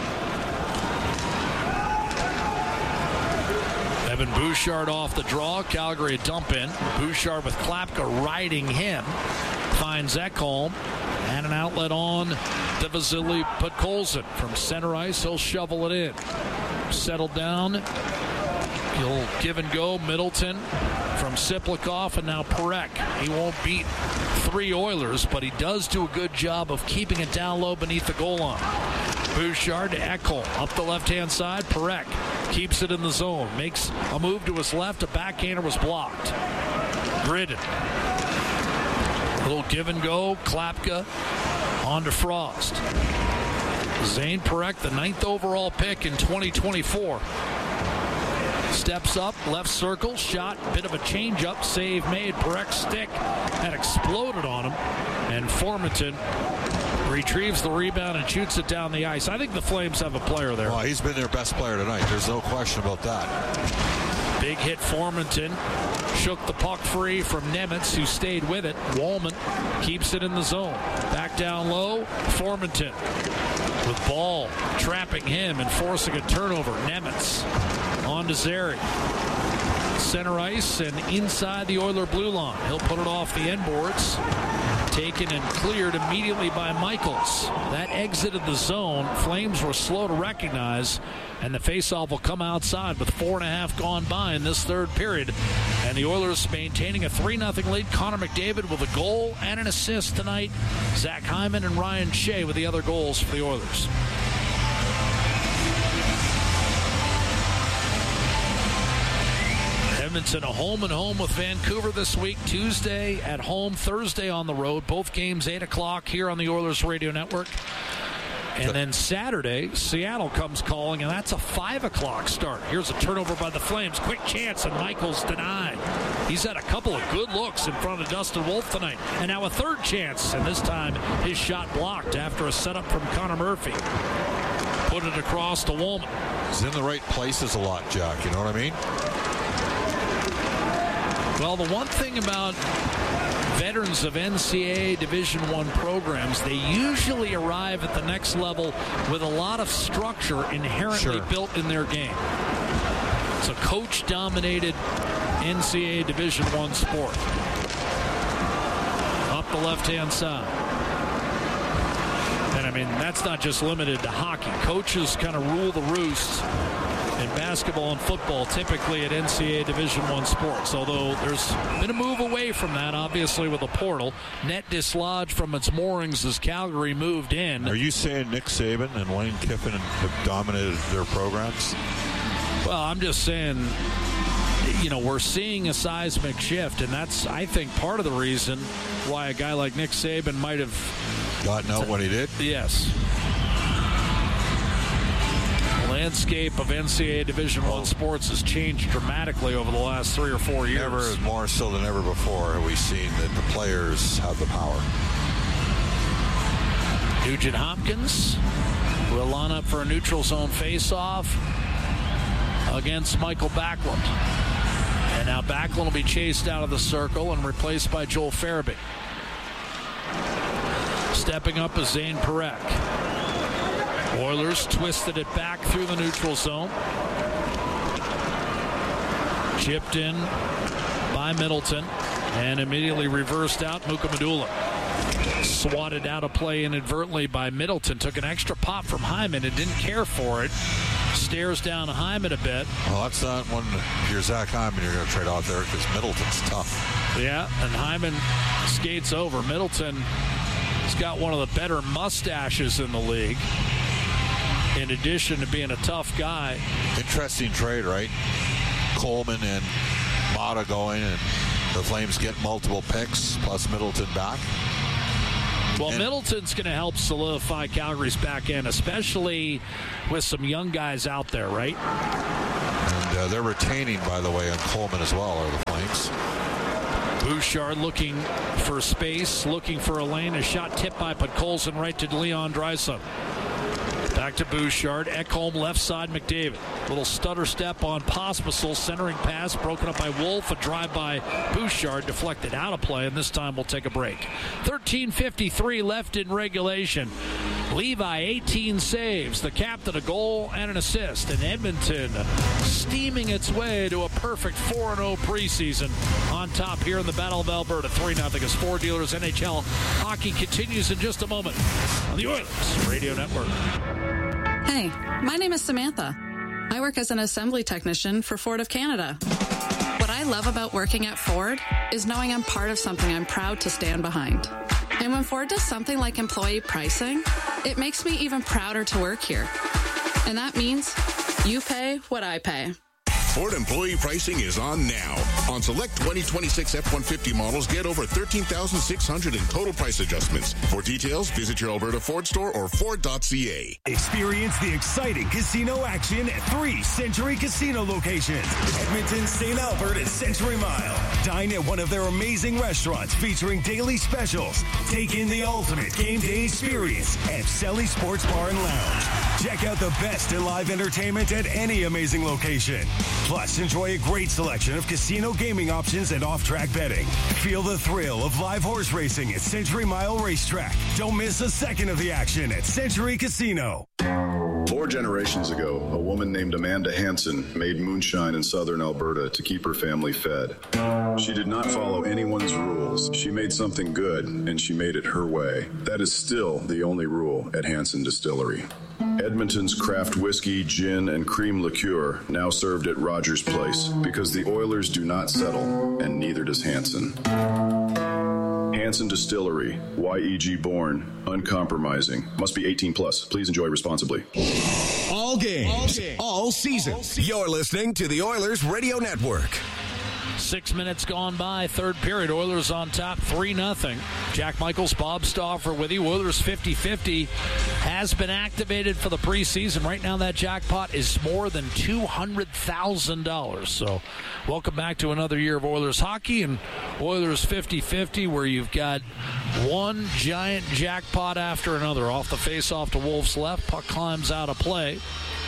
Evan Bouchard off the draw. Calgary a dump in. Bouchard with Klapka riding him. Finds Ekholm. And an outlet on to Vasily Podkolzin. From center ice, he'll shovel it in. Settled down. He'll give and go. Middleton from Siplikov, and now Parekh. He won't beat three Oilers, but he does do a good job of keeping it down low beneath the goal line. Bouchard to Ekholm. Up the left-hand side, Parekh keeps it in the zone. Makes a move to his left. A backhander was blocked. Gridden. Little give and go. Klapka on to Frost. Zane Parekh, the ninth overall pick in twenty twenty-four. Steps up, left circle, shot, bit of a change-up, save made. Parek's stick had exploded on him, and Formenton retrieves the rebound and shoots it down the ice. I think the Flames have a player there. Well, he's been their best player tonight. There's no question about that. Big hit Formenton. Shook the puck free from Nemitz, who stayed with it. Wallman keeps it in the zone. Back down low, Formenton with Ball trapping him and forcing a turnover. Nemitz on to Zary. Center ice and inside the Oiler blue line. He'll put it off the end boards. Taken and cleared immediately by Michaels. That exited the zone. Flames were slow to recognize, and the faceoff will come outside with four and a half gone by in this third period. And the Oilers maintaining a three nothing lead. Connor McDavid with a goal and an assist tonight. Zach Hyman and Ryan Shea with the other goals for the Oilers. Edmonton a home and home with Vancouver this week. Tuesday at home, Thursday on the road. Both games eight o'clock here on the Oilers Radio Network. And then Saturday, Seattle comes calling, and that's a five o'clock start. Here's a turnover by the Flames. Quick chance, and Michaels denied. He's had a couple of good looks in front of Dustin Wolf tonight. And now a third chance, and this time his shot blocked after a setup from Connor Murphy. Put it across to Wallman. He's in the right places a lot, Jack. You know what I mean? Well, the one thing about veterans of N C A A Division One programs, they usually arrive at the next level with a lot of structure inherently Sure. built in their game. It's a coach-dominated N C A A Division One sport. Up the left-hand side. And, I mean, that's not just limited to hockey. Coaches kind of rule the roost in basketball and football, typically at N C A A Division One sports, although there's been a move away from that, obviously, with the portal. Net dislodged from its moorings as Calgary moved in. Are you saying Nick Saban and Lane Kiffin have dominated their programs? Well, I'm just saying, you know, we're seeing a seismic shift, and that's, I think, part of the reason why a guy like Nick Saban might have gotten out when he did? Yes. Landscape of N C A A Division One sports has changed dramatically over the last three or four years. Never, more so than ever before, have we seen that the players have the power. Nugent Hopkins will line up for a neutral zone face-off against Michael Backlund. And now Backlund will be chased out of the circle and replaced by Joel Farabee. Stepping up is Zane Parekh. Oilers twisted it back through the neutral zone. Chipped in by Middleton and immediately reversed out. Mukamadula swatted out of play inadvertently by Middleton. Took an extra pop from Hyman and didn't care for it. Stares down Hyman a bit. Well, that's not when if you're Zach Hyman, you're going to trade out there because Middleton's tough. Yeah, and Hyman skates over. Middleton has got one of the better mustaches in the league. In addition to being a tough guy. Interesting trade, right? Coleman and Mata going, and the Flames get multiple picks, plus Middleton back. Well, and Middleton's going to help solidify Calgary's back end, especially with some young guys out there, right? And uh, they're retaining, by the way, on Coleman as well, are the Flames. Bouchard looking for space, looking for a lane. A shot tipped by Podkolzin right to Leon Draisaitl. Back to Bouchard. Ekholm left side, McDavid. Little stutter step on Pospisil. Centering pass broken up by Wolf. A drive by Bouchard deflected out of play, and this time we'll take a break. thirteen fifty-three left in regulation. Levi, eighteen saves. The captain, a goal and an assist. And Edmonton steaming its way to a perfect four and oh preseason. On top here in the Battle of Alberta. three nothing as Ford Dealers N H L hockey continues in just a moment on the Oilers Radio Network. Hey, my name is Samantha. I work as an assembly technician for Ford of Canada. What I love about working at Ford is knowing I'm part of something I'm proud to stand behind. And when Ford does something like employee pricing, it makes me even prouder to work here. And that means you pay what I pay. Ford employee pricing is on now. On select twenty twenty-six F one fifty models, get over thirteen thousand six hundred dollars in total price adjustments. For details, visit your Alberta Ford store or Ford dot C A. Experience the exciting casino action at three Century Casino locations. Edmonton, Saint Albert, and Century Mile. Dine at one of their amazing restaurants featuring daily specials. Take in the ultimate game day experience at Selly Sports Bar and Lounge. Check out the best in live entertainment at any amazing location. Plus, enjoy a great selection of casino gaming options and off-track betting. Feel the thrill of live horse racing at Century Mile Racetrack. Don't miss a second of the action at Century Casino. Four generations ago, a woman named Amanda Hansen made moonshine in southern Alberta to keep her family fed. She did not follow anyone's rules. She made something good, and she made it her way. That is still the only rule at Hansen Distillery. Edmonton's craft whiskey, gin, and cream liqueur now served at Rogers Place because the Oilers do not settle, and neither does Hansen. Hansen Distillery, Y E G born, uncompromising. Must be eighteen plus. Please enjoy responsibly. All games, all, games, all season. All season. You're listening to the Oilers Radio Network. Six minutes gone by, third period. Oilers on top, three nothing. Jack Michaels, Bob Stauffer with you. Oilers fifty-fifty has been activated for the preseason. Right now, that jackpot is more than two hundred thousand dollars. So, welcome back to another year of Oilers hockey and Oilers fifty-fifty, where you've got one giant jackpot after another. Off the face-off to Wolf's left. Puck climbs out of play.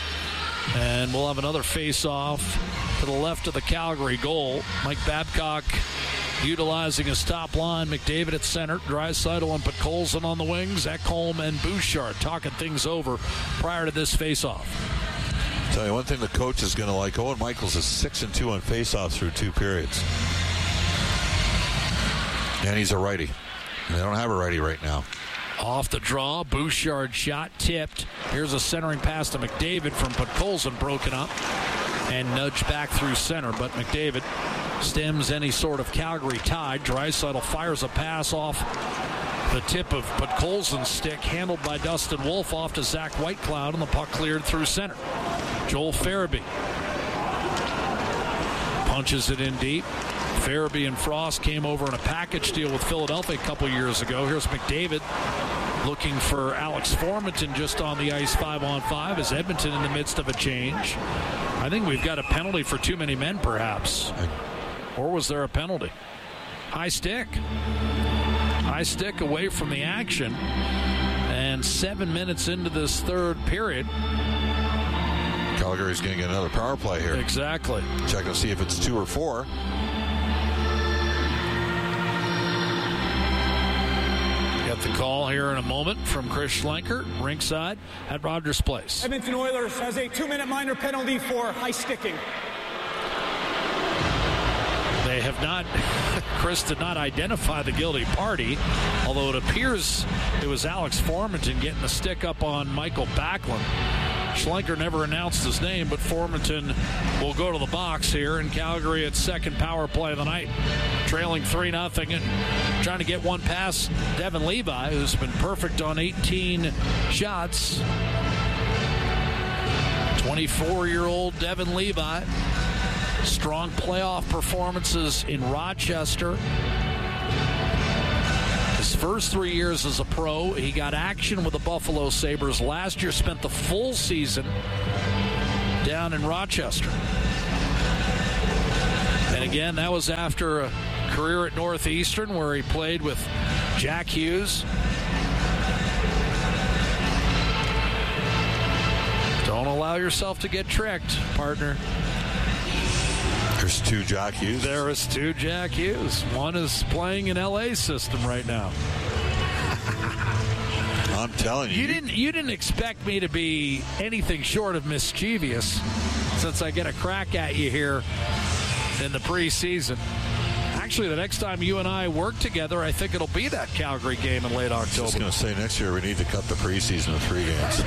And we'll have another face-off to the left of the Calgary goal. Mike Babcock utilizing his top line. McDavid at center. Draisaitl and Podkolzin on the wings. Ekholm and Bouchard talking things over prior to this face-off. I'll tell you one thing the coach is going to like. Owen Michaels is six and two on face-offs through two periods. And he's a righty. They don't have a righty right now. Off the draw, Bouchard shot tipped. Here's a centering pass to McDavid from Podkolzin, broken up and nudged back through center. But McDavid stems any sort of Calgary tide. Draisaitl fires a pass off the tip of Podkolzin's stick, handled by Dustin Wolf off to Zach Whitecloud, and the puck cleared through center. Joel Farabee punches it in deep. Farabee and Frost came over in a package deal with Philadelphia a couple years ago. Here's McDavid looking for Alex Formenton just on the ice five on five as Edmonton in the midst of a change. I think we've got a penalty for too many men, perhaps. Or was there a penalty? High stick. High stick away from the action. And seven minutes into this third period. Calgary's going to get another power play here. Exactly. Check to see if it's two or four. Get the call here in a moment from Chris Schlenker, ringside at Rogers Place. Edmonton Oilers has a two-minute minor penalty for high sticking. They have not, Chris did not identify the guilty party, although it appears it was Alex Formenton getting the stick up on Michael Backlund. Schlenker never announced his name, but Formenton will go to the box here in Calgary at second power play of the night. Trailing three nothing and trying to get one past Devin Levi, who's been perfect on eighteen shots. twenty-four-year-old Devin Levi. Strong playoff performances in Rochester. His first three years as a pro, he got action with the Buffalo Sabres. Last year spent the full season down in Rochester. And again, that was after a career at Northeastern where he played with Jack Hughes. Don't allow yourself to get tricked, partner. There's two Jack Hughes. There is two Jack Hughes. One is playing in L A system right now. I'm telling you. You didn't you didn't expect me to be anything short of mischievous since I get a crack at you here in the preseason. Actually, the next time you and I work together, I think it'll be that Calgary game in late October. I was going to say next year we need to cut the preseason to three games.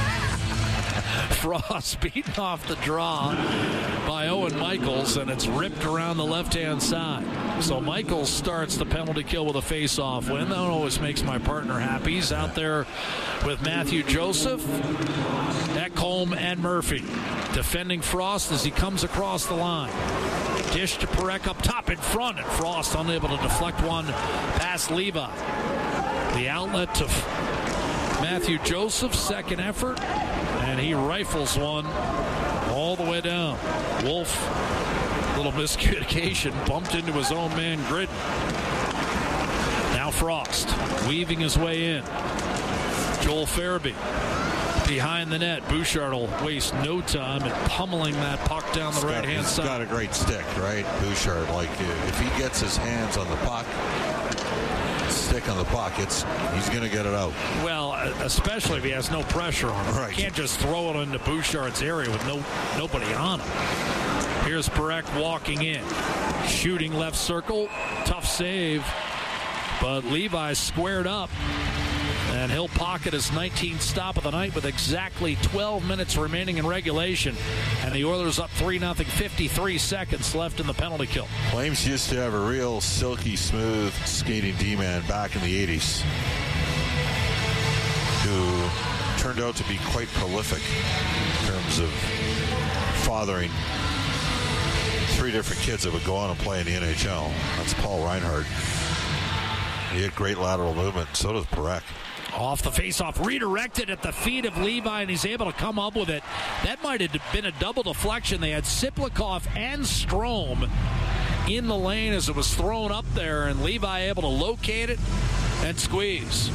Frost beaten off the draw by Owen Michaels, and it's ripped around the left-hand side. So Michaels starts the penalty kill with a face-off win. That always makes my partner happy. He's out there with Matthew Joseph, Ekholm, and Murphy. Defending Frost as he comes across the line. Dish to Parekh up top in front, and Frost unable to deflect one past Levi. The outlet to Matthew Joseph's second effort, and he rifles one all the way down. Wolf, little miscommunication, bumped into his own man Gridden. Now Frost, weaving his way in. Joel Farabee behind the net. Bouchard will waste no time in pummeling that puck down the right-hand side. He's got a great stick, right? Bouchard, like if he gets his hands on the puck, stick on the puck, it's he's going to get it out. Well, especially if he has no pressure on him. Right. You can't just throw it into Bouchard's area with no nobody on him. Here's Parekh walking in, shooting left circle, tough save, but Levi squared up, and he'll pocket his nineteenth stop of the night with exactly twelve minutes remaining in regulation, and the Oilers up three nothing, fifty-three seconds left in the penalty kill. Flames used to have a real silky smooth skating D-man back in the eighties who turned out to be quite prolific in terms of fathering three different kids that would go on and play in the N H L. That's Paul Reinhardt. He had great lateral movement. So does Parekh. Off the faceoff, redirected at the feet of Levi, and he's able to come up with it. That might have been a double deflection. They had Siplikov and Strome in the lane as it was thrown up there, and Levi able to locate it and squeeze.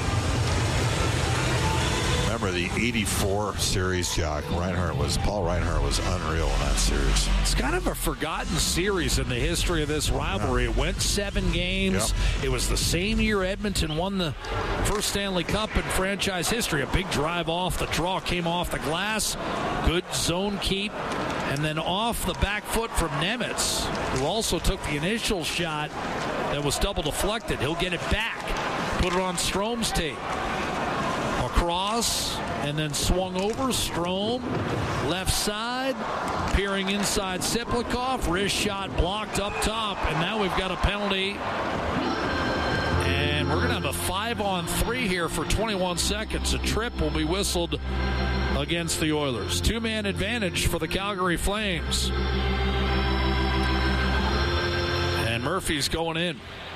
Remember the eighty-four series, Jack. Reinhardt was Paul Reinhardt was unreal in that series. It's kind of a forgotten series in the history of this rivalry. Yeah. It went seven games. Yep. It was the same year Edmonton won the first Stanley Cup in franchise history. A big drive off the draw came off the glass. Good zone keep. And then off the back foot from Nemitz, who also took the initial shot that was double deflected. He'll get it back. Put it on Strome's tape. Across, and then swung over. Strome, left side, peering inside Siplikov. Wrist shot blocked up top, and now we've got a penalty. And we're going to have a five-on-three here for twenty-one seconds. A trip will be whistled against the Oilers. Two-man advantage for the Calgary Flames. And Murphy's going in.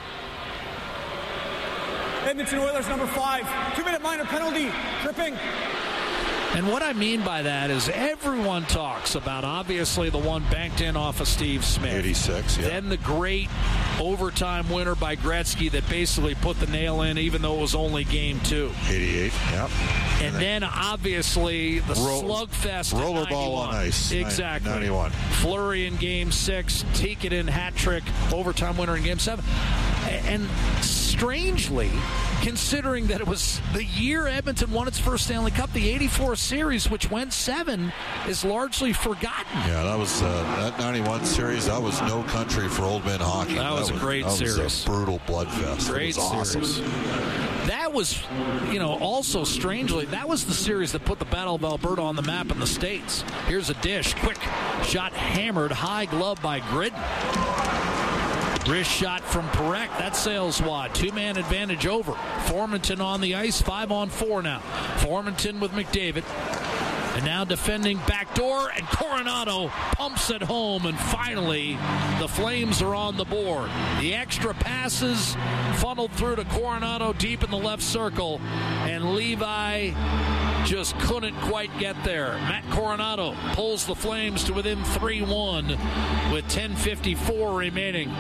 Edmonton Oilers, number five. Two-minute minor penalty. Tripping. And what I mean by that is everyone talks about, obviously, the one banked in off of Steve Smith. eighty-six, yeah. Then the great overtime winner by Gretzky that basically put the nail in, even though it was only game two. eighty-eight, yep. And, and then, obviously, the roll, slugfest. Rollerball on ice. Exactly. ninety-one. Fleury in game six. Tikkanen hat trick. Overtime winner in game seven. And strangely, considering that it was the year Edmonton won its first Stanley Cup, the eighty-four series, which went seven, is largely forgotten. Yeah, that was uh, that ninety-one series. That was no country for old men hockey. That, that was a great that series. Was a brutal bloodfest. Great it was series. Awesome. That was, you know, also strangely, that was the series that put the Battle of Alberta on the map in the States. Here's a dish. Quick shot hammered. High glove by Gridden. Wrist shot from Parekh. That sails wide. Two-man advantage over. Formanton on the ice. Five on four now. Formanton with McDavid. And now defending backdoor, and Coronado pumps it home, and finally the Flames are on the board. The extra passes funneled through to Coronado deep in the left circle, and Levi just couldn't quite get there. Matt Coronado pulls the Flames to within three one with ten fifty-four remaining.